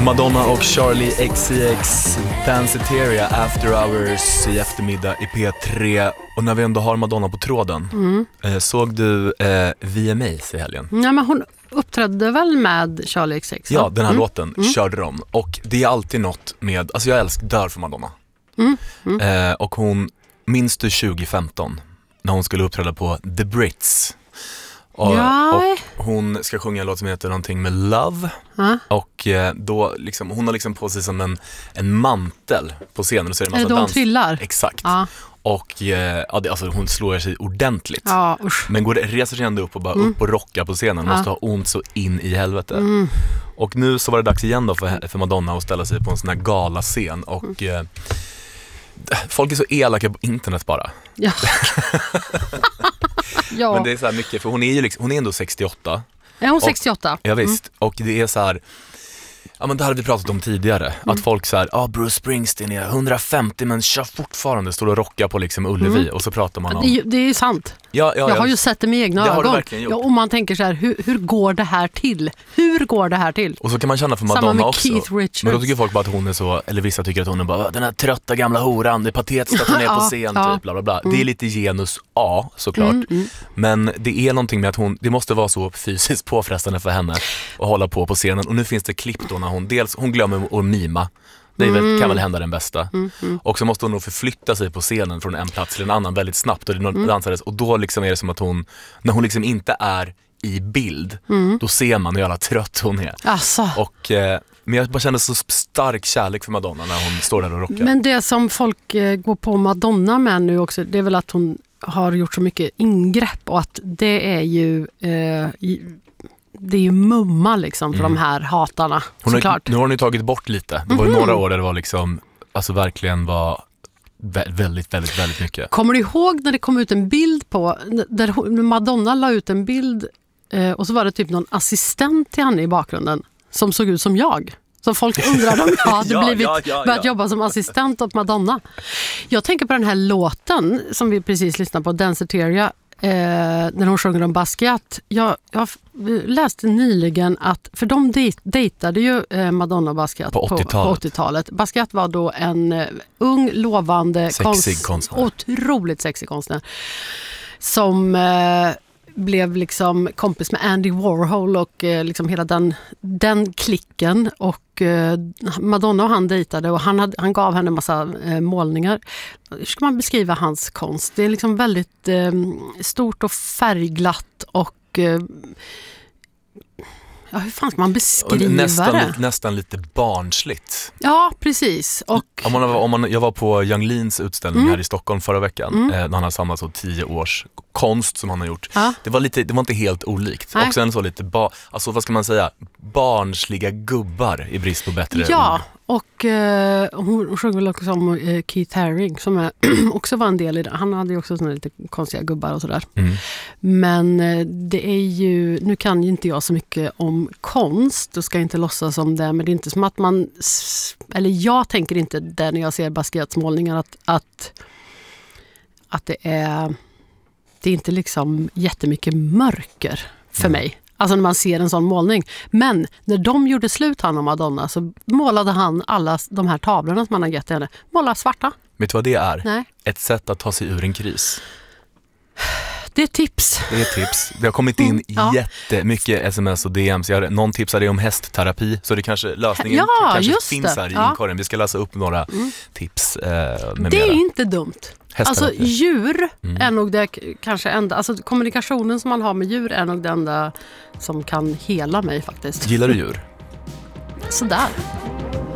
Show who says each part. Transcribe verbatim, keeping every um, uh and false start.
Speaker 1: Madonna och Charlie X C X, Danceteria, After Hours i eftermiddag i P tre. Och när vi ändå har Madonna på tråden, mm. eh, såg du eh, V M As i helgen?
Speaker 2: Ja, men hon uppträdde väl med Charlie X C X?
Speaker 1: Ja, den här
Speaker 2: mm.
Speaker 1: låten
Speaker 2: mm.
Speaker 1: körde de. Och det är alltid något med, alltså jag älskar dör för Madonna.
Speaker 2: Mm. Mm.
Speaker 1: Eh, och hon, minns du tjugo femton när hon skulle uppträda på The Brits? Och,
Speaker 2: ja.
Speaker 1: och hon ska sjunga en låt som heter någonting med Love.
Speaker 2: Uh.
Speaker 1: Och eh, då liksom, hon har liksom på sig som en, en mantel på scenen. Och så är det massa
Speaker 2: är det då hon trillar?
Speaker 1: Exakt.
Speaker 2: Uh.
Speaker 1: Och eh, ja, det, alltså, hon slår sig ordentligt.
Speaker 2: Ja, usch.
Speaker 1: Men går det, reser sig ändå upp och bara
Speaker 2: mm.
Speaker 1: upp och rocka på scenen.
Speaker 2: Ja.
Speaker 1: Måste ha ont så in i helvete.
Speaker 2: Mm.
Speaker 1: Och nu så var det dags igen då för, för Madonna att ställa sig på en sån här galascen. Och mm. eh, folk är så elaka på internet bara.
Speaker 2: Ja. Ja.
Speaker 1: Men det är så här mycket, för hon är ju liksom, hon är ändå sextioåtta.
Speaker 2: Är hon sextioåtta?
Speaker 1: Och, ja visst, mm. och det är så här, ja men det hade vi pratat om tidigare, mm. att folk så här, ja ah, Bruce Springsteen är hundrafemtio men kör fortfarande, står och rockar på liksom Ullevi mm. och så pratar man om...
Speaker 2: Det, det är sant.
Speaker 1: Ja, ja,
Speaker 2: jag har
Speaker 1: ja.
Speaker 2: ju sett det med egna
Speaker 1: det
Speaker 2: ögon.
Speaker 1: Har du verkligen gjort.
Speaker 2: Ja, och man tänker så här, hur, hur går det här till? Hur går det här till?
Speaker 1: Och så kan man känna för Madonna
Speaker 2: Samma med
Speaker 1: också.
Speaker 2: Keith Richards.
Speaker 1: Men då tycker folk bara att hon är så, eller vissa tycker att hon är bara den här trötta gamla horan, det är patetiskt att hon är på scen
Speaker 2: ja,
Speaker 1: typ, bla bla bla.
Speaker 2: Mm.
Speaker 1: Det är lite genus A såklart. Mm, mm. Men det är någonting med att hon, det måste vara så fysiskt påfrestande för henne att hålla på på scenen. Och nu finns det klipp då när hon dels, hon glömmer att mima. Det är väl, mm. kan väl hända den bästa. Mm, mm. Och så måste hon nog förflytta sig på scenen från en plats till en annan väldigt snabbt. Och, det mm. dansades, och då liksom är det som att hon, när hon liksom inte är i bild, mm. då ser man hur jävla trött hon är.
Speaker 2: Asså.
Speaker 1: Och, eh, men jag bara kände så stark kärlek för Madonna när hon står där och rockar.
Speaker 2: Men det som folk eh, går på Madonna med nu också, det är väl att hon har gjort så mycket ingrepp och att det är ju... Eh, i, det är ju mumma liksom för mm. de här hatarna,
Speaker 1: hon
Speaker 2: såklart.
Speaker 1: Har, nu har hon ju tagit bort lite. Det var ju mm-hmm. några år där det var liksom, alltså verkligen var väldigt, väldigt, väldigt mycket.
Speaker 2: Kommer du ihåg när det kom ut en bild på, där Madonna la ut en bild eh, och så var det typ någon assistent till henne i bakgrunden som såg ut som jag. Så folk undrade om jag hade
Speaker 1: ja,
Speaker 2: blivit,
Speaker 1: ja, ja,
Speaker 2: börjat
Speaker 1: ja.
Speaker 2: jobba som assistent åt Madonna. Jag tänker på den här låten som vi precis lyssnade på, Danceteria, Eh, när hon sjunger om Basquiat. Jag, jag läste nyligen att, för de dej, dejtade ju eh, Madonna och Basquiat
Speaker 1: på åttiotalet.
Speaker 2: På, på åttiotalet. Basquiat var då en eh, ung, lovande
Speaker 1: sexig konst, konstnär.
Speaker 2: Otroligt sexig konstnär som eh, blev liksom kompis med Andy Warhol och eh, liksom hela den, den klicken, och eh, Madonna och han dejtade och han, hade, han gav henne en massa eh, målningar. Hur ska man beskriva hans konst? Det är liksom väldigt eh, stort och färgglatt och eh, ja, hur fan ska man beskriva
Speaker 1: nästan,
Speaker 2: det?
Speaker 1: Nästan lite barnsligt.
Speaker 2: Ja, precis. Och
Speaker 1: om man, om man, jag var på Young Leans utställning mm. här i Stockholm förra veckan.
Speaker 2: Mm.
Speaker 1: Eh, när han har samlat så tio års konst som han har gjort.
Speaker 2: Ja.
Speaker 1: Det var lite, det var inte helt olikt.
Speaker 2: Nej.
Speaker 1: Och sen så lite, ba, alltså vad ska man säga, barnsliga gubbar i brist på bättre
Speaker 2: ja.
Speaker 1: ord.
Speaker 2: Och eh, hon sjöng väl också om eh, Keith Haring som är, också var en del i det. Han hade ju också såna lite konstiga gubbar och sådär.
Speaker 1: Mm.
Speaker 2: Men eh, det är ju, nu kan ju inte jag så mycket om konst, då ska jag inte låtsas om det, men det är inte som att man, eller jag tänker inte det när jag ser Basquiats målningar att, att, att det är, det är inte liksom jättemycket mörker för mm. mig. Alltså när man ser en sån målning. Men när de gjorde slut, han och Madonna, så målade han alla de här tavlorna som han har gett henne. Målade svarta.
Speaker 1: Vet du vad det är?
Speaker 2: Nej.
Speaker 1: Ett sätt att ta sig ur en kris.
Speaker 2: Det är tips.
Speaker 1: Det är tips. Det har kommit in mm, ja. jättemycket sms och D Ms. Jag, någon tipsade om hästterapi, så det kanske, lösningen
Speaker 2: ja,
Speaker 1: kanske finns
Speaker 2: det.
Speaker 1: här i
Speaker 2: ja.
Speaker 1: inkorgen. Vi ska läsa upp några mm. tips eh, med
Speaker 2: det
Speaker 1: mera.
Speaker 2: är inte dumt. Alltså djur
Speaker 1: mm.
Speaker 2: är nog det kanske enda, alltså kommunikationen som man har med djur är nog det enda som kan hela mig faktiskt.
Speaker 1: Gillar du djur?
Speaker 2: Sådär.